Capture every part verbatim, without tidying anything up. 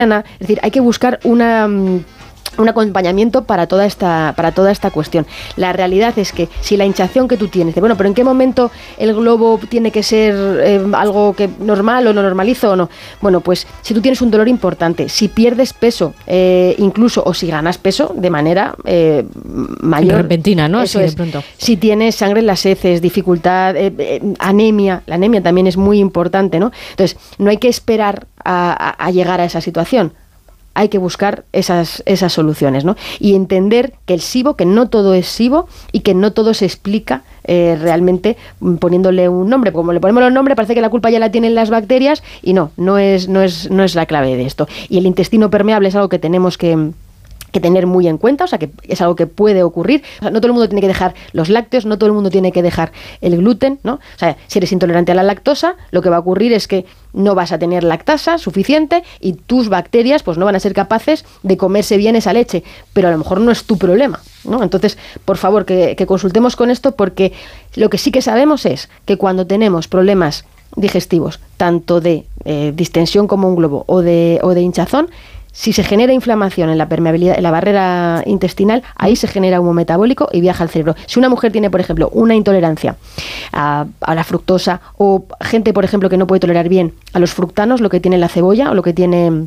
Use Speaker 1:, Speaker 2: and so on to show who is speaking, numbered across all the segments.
Speaker 1: Es decir, hay que buscar una... un acompañamiento para toda esta para toda esta cuestión. La realidad es que si la hinchazón que tú tienes, bueno, pero ¿en qué momento el globo tiene que ser eh, algo que normal o lo normalizo o no? Bueno, pues si tú tienes un dolor importante, si pierdes peso, eh, incluso, o si ganas peso de manera eh, mayor,
Speaker 2: repentina, ¿no?
Speaker 1: Eso
Speaker 2: Así
Speaker 1: es.
Speaker 2: de pronto.
Speaker 1: Si tienes sangre en las heces, dificultad, eh, eh, anemia, la anemia también es muy importante, ¿no? Entonces, no hay que esperar a, a, a llegar a esa situación. Hay que buscar esas, esas soluciones, ¿no? Y entender que el SIBO, que no todo es SIBO y que no todo se explica eh, realmente poniéndole un nombre. Como le ponemos los nombres, parece que la culpa ya la tienen las bacterias y no, no es, no es, no es la clave de esto. Y el intestino permeable es algo que tenemos que... que tener muy en cuenta, o sea, que es algo que puede ocurrir. O sea, no todo el mundo tiene que dejar los lácteos, no todo el mundo tiene que dejar el gluten, ¿no? O sea, si eres intolerante a la lactosa, lo que va a ocurrir es que no vas a tener lactasa suficiente y tus bacterias pues no van a ser capaces de comerse bien esa leche, pero a lo mejor no es tu problema, ¿no? Entonces, por favor, que, que consultemos con esto, porque lo que sí que sabemos es que cuando tenemos problemas digestivos, tanto de eh, distensión como un globo o de, o de hinchazón, si se genera inflamación en la permeabilidad, en la barrera intestinal, ahí se genera humo metabólico y viaja al cerebro. Si una mujer tiene, por ejemplo, una intolerancia a, a la fructosa, o gente, por ejemplo, que no puede tolerar bien a los fructanos, lo que tiene la cebolla o lo que tiene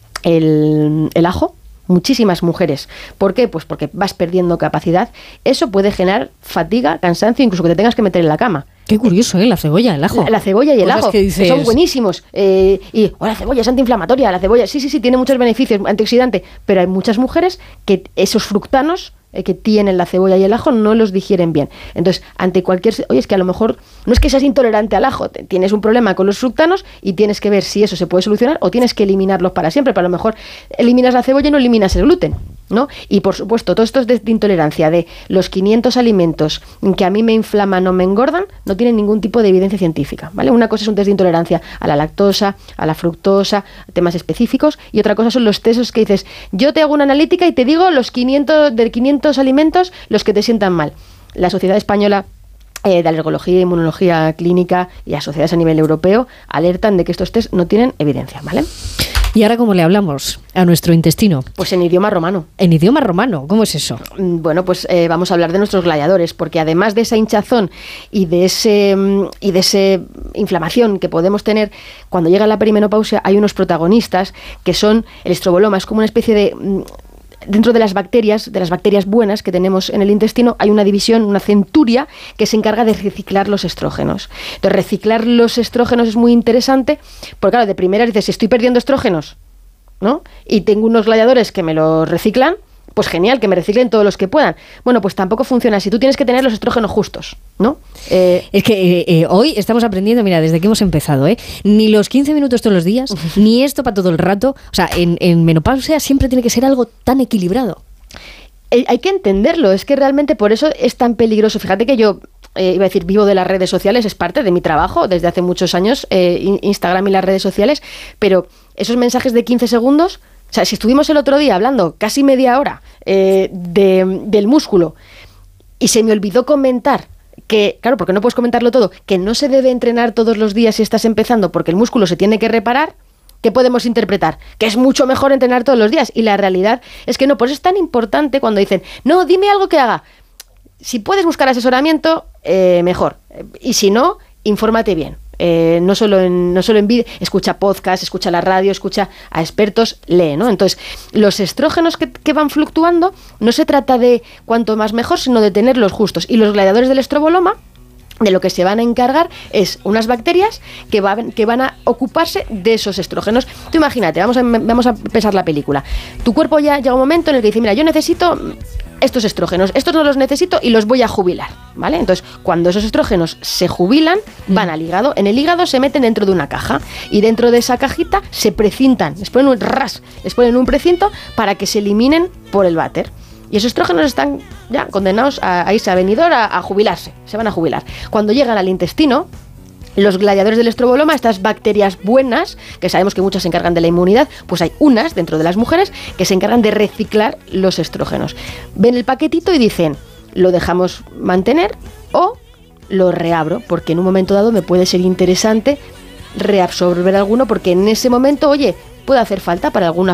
Speaker 1: el, el ajo, muchísimas mujeres. ¿Por qué? Pues porque vas perdiendo capacidad. Eso puede generar fatiga, cansancio, incluso que te tengas que meter en la cama.
Speaker 2: Qué curioso, ¿eh? La cebolla, el ajo.
Speaker 1: La, la cebolla y el
Speaker 2: Cosas
Speaker 1: ajo,
Speaker 2: que, dices...
Speaker 1: que son buenísimos. Eh, y oh, la cebolla es antiinflamatoria, la cebolla, sí, sí, sí, tiene muchos beneficios, antioxidante. Pero hay muchas mujeres que esos fructanos eh, que tienen la cebolla y el ajo no los digieren bien. Entonces, ante cualquier... Oye, es que a lo mejor no es que seas intolerante al ajo, tienes un problema con los fructanos y tienes que ver si eso se puede solucionar o tienes que eliminarlos para siempre. Pero a lo mejor eliminas la cebolla y no eliminas el gluten, ¿no? Y por supuesto, todo esto es de, de intolerancia, de los quinientos alimentos que a mí me inflaman o me engordan, no tienen ningún tipo de evidencia científica, ¿vale? Una cosa es un test de intolerancia a la lactosa, a la fructosa, temas específicos, y otra cosa son los testos que dices, yo te hago una analítica y te digo los quinientos, de quinientos alimentos los que te sientan mal. La Sociedad Española eh, de Alergología e Inmunología Clínica y las sociedades a nivel europeo alertan de que estos test no tienen evidencia, ¿vale?
Speaker 2: ¿Y ahora cómo le hablamos a nuestro intestino?
Speaker 1: Pues en idioma romano.
Speaker 2: ¿En idioma romano? ¿Cómo es eso?
Speaker 1: Bueno, pues eh, vamos a hablar de nuestros gladiadores, porque además de esa hinchazón y de ese y de ese inflamación que podemos tener cuando llega la perimenopausia, hay unos protagonistas que son el estroboloma, es como una especie de... Dentro de las bacterias, de las bacterias buenas que tenemos en el intestino, hay una división, una centuria, que se encarga de reciclar los estrógenos. Entonces, reciclar los estrógenos es muy interesante, porque claro, de primera dices, si estoy perdiendo estrógenos, ¿no? Y tengo unos gladiadores que me los reciclan, pues genial, que me reciclen todos los que puedan. Bueno, pues tampoco funciona así. Tú tienes que tener los estrógenos justos, ¿no?
Speaker 2: Eh, es que eh, eh, hoy estamos aprendiendo, mira, desde que hemos empezado, ¿eh? Ni los quince minutos todos los días, uh-huh. ni esto para todo el rato. O sea, en, en menopausia siempre tiene que ser algo tan equilibrado.
Speaker 1: Eh, hay que entenderlo, es que realmente por eso es tan peligroso. Fíjate que yo... Eh, iba a decir, vivo de las redes sociales, es parte de mi trabajo desde hace muchos años, eh, Instagram y las redes sociales, pero esos mensajes de quince segundos, o sea, si estuvimos el otro día hablando casi media hora eh, de, del músculo y se me olvidó comentar que, claro, porque no puedes comentarlo todo, que no se debe entrenar todos los días si estás empezando porque el músculo se tiene que reparar, ¿qué podemos interpretar? Que es mucho mejor entrenar todos los días, y la realidad es que no. Por eso es tan importante cuando dicen, no, dime algo que haga. Si puedes buscar asesoramiento, eh, mejor. Y si no, infórmate bien. Eh, no solo en no solo en vídeo, escucha podcast, escucha la radio, escucha a expertos, lee, ¿no? Entonces, los estrógenos que, que van fluctuando, no se trata de cuanto más mejor, sino de tenerlos justos. Y los gladiadores del estroboloma, de lo que se van a encargar es unas bacterias que van, que van a ocuparse de esos estrógenos. Tú imagínate, vamos a, vamos a pensar la película. Tu cuerpo ya llega un momento en el que dice, mira, yo necesito estos estrógenos, estos no los necesito y los voy a jubilar, ¿vale? Entonces, cuando esos estrógenos se jubilan, van al hígado. En el hígado se meten dentro de una caja y dentro de esa cajita se precintan, les ponen un ras, les ponen un precinto para que se eliminen por el váter. Y esos estrógenos están ya condenados a, a irse a venidor, a, a jubilarse, se van a jubilar. Cuando llegan al intestino, los gladiadores del estroboloma, estas bacterias buenas, que sabemos que muchas se encargan de la inmunidad, pues hay unas dentro de las mujeres que se encargan de reciclar los estrógenos. Ven el paquetito y dicen, lo dejamos mantener o lo reabro, porque en un momento dado me puede ser interesante reabsorber alguno, porque en ese momento, oye, puede hacer falta para alguna